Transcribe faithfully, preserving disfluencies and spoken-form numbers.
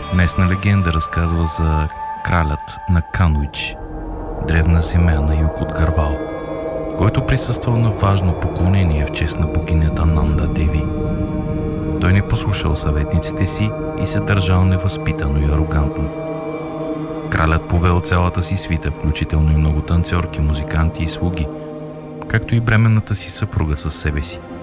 Местна легенда разказва за кралят на Кануич, древна земя на юг от Гарвал, който присъствал на важно поклонение в чест на богинята Нанда Деви. Той не послушал съветниците си и се държал невъзпитано и арогантно. Кралят повел цялата си свита, включително и много танцорки, музиканти и слуги, както и бременната си съпруга със себе си.